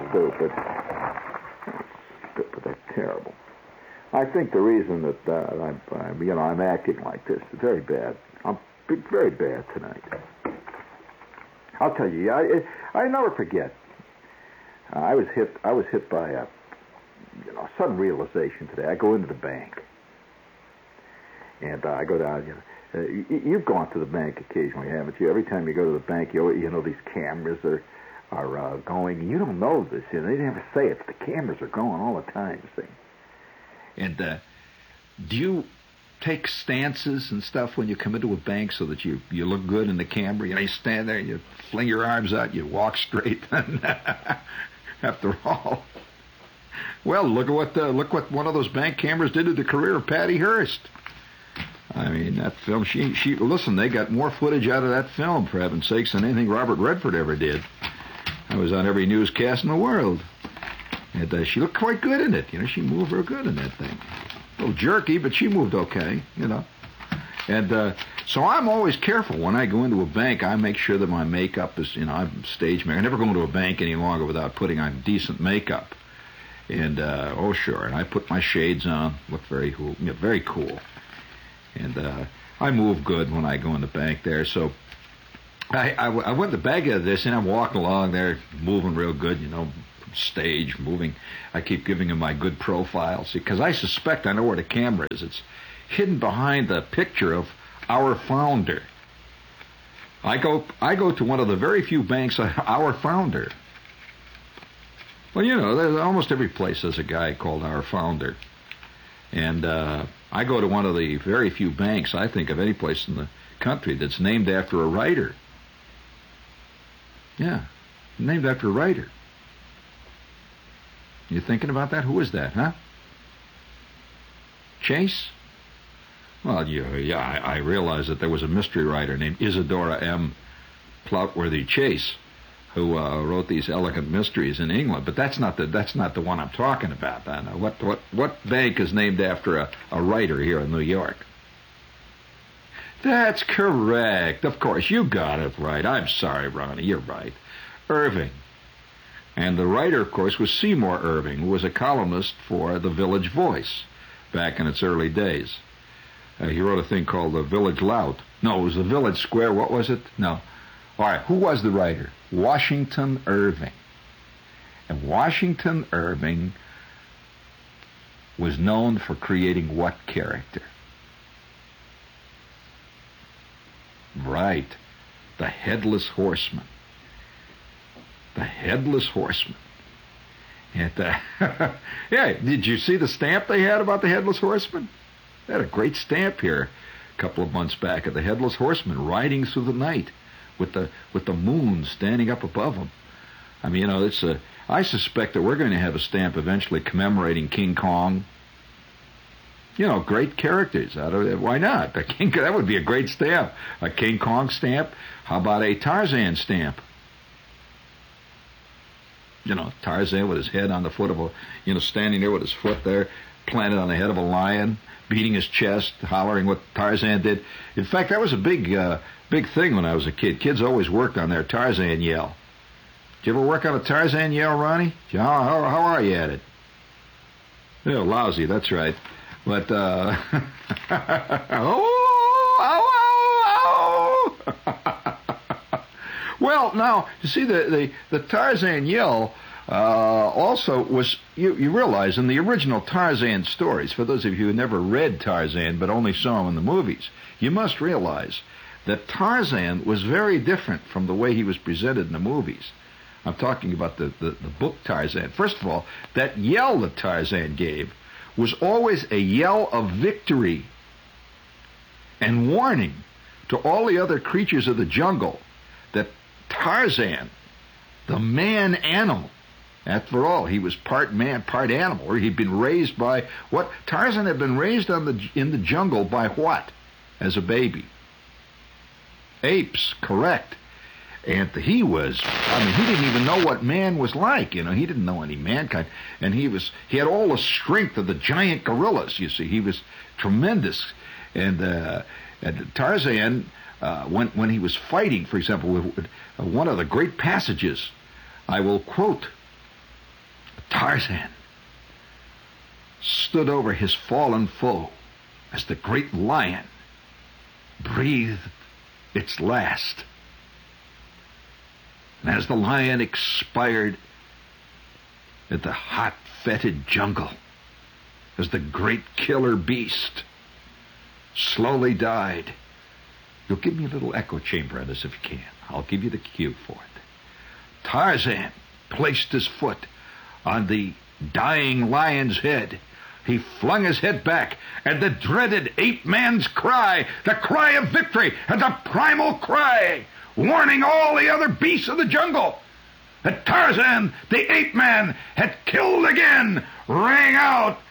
stupid. Stupid. That's terrible. I think the reason that I'm acting like this is very bad. I'm very bad tonight. I'll tell you. I never forget. I was hit by a sudden realization today. I go into the bank, and I go down. You've gone to the bank occasionally, haven't you? Every time you go to the bank, these cameras are going. You don't know this. They never say it. But the cameras are going all the time. See. And do you take stances and stuff when you come into a bank so that you look good in the camera? You stand there, you fling your arms out, you walk straight. After all, well, look what one of those bank cameras did to the career of Patty Hearst. I mean, that film. She listen. They got more footage out of that film, for heaven's sakes, than anything Robert Redford ever did. I was on every newscast in the world. And she looked quite good in it. She moved real good in that thing. A little jerky, but she moved okay, And so I'm always careful when I go into a bank. I make sure that my makeup is, I'm stage makeup. I never go into a bank any longer without putting on decent makeup. And, sure. And I put my shades on, look very cool, very cool. And I move good when I go in the bank there. So I went to the bank of this, and I'm walking along there, moving real good, stage, moving. I keep giving him my good profile, see, because I suspect I know where the camera is. It's hidden behind the picture of our founder. I go to one of the very few banks, our founder. Well, there's almost every place there's a guy called our founder. And I go to one of the very few banks, I think, of any place in the country that's named after a writer. Yeah, named after a writer. You thinking about that? Who is that, huh? Chase? Well, I realize that there was a mystery writer named Isadora M. Ploutworthy Chase who wrote these elegant mysteries in England, but that's not the one I'm talking about. What bank is named after a writer here in New York? That's correct. Of course, you got it right. I'm sorry, Ronnie. You're right. Irving. And the writer, of course, was Seymour Irving, who was a columnist for The Village Voice back in its early days. He wrote a thing called The Village Lout. No, it was The Village Square. What was it? No. All right, who was the writer? Washington Irving. And Washington Irving was known for creating what character? Right, the Headless Horseman. The Headless Horseman. And, yeah, did you see the stamp they had about the Headless Horseman? They had a great stamp here a couple of months back of the Headless Horseman riding through the night with the moon standing up above him. I mean, I suspect that we're going to have a stamp eventually commemorating King Kong. Great characters. Why not? That would be a great stamp. A King Kong stamp. How about a Tarzan stamp? Tarzan with his head on the foot of standing there with his foot there, planted on the head of a lion, beating his chest, hollering what Tarzan did. In fact, that was a big thing when I was a kid. Kids always worked on their Tarzan yell. Did you ever work on a Tarzan yell, Ronnie? How are you at it? Yeah, lousy, that's right. But, well, now, you see, the Tarzan yell also was, you realize, in the original Tarzan stories, for those of you who never read Tarzan but only saw him in the movies, you must realize that Tarzan was very different from the way he was presented in the movies. I'm talking about the book Tarzan. First of all, that yell that Tarzan gave was always a yell of victory and warning to all the other creatures of the jungle that Tarzan, the man animal, after all, he was part man, part animal, or he'd been raised by what? Tarzan had been raised in the jungle by what as a baby? Apes, correct. And he didn't even know what man was like, he didn't know any mankind. And he had all the strength of the giant gorillas, you see. He was tremendous. And Tarzan, when he was fighting, for example, with one of the great passages, I will quote Tarzan stood over his fallen foe as the great lion breathed its last. And as the lion expired in the hot, fetid jungle, as the great killer beast slowly died. You'll give me a little echo chamber on this if you can. I'll give you the cue for it. Tarzan placed his foot on the dying lion's head. He flung his head back, and the dreaded ape-man's cry, the cry of victory, and the primal cry, warning all the other beasts of the jungle that Tarzan, the ape-man, had killed again, rang out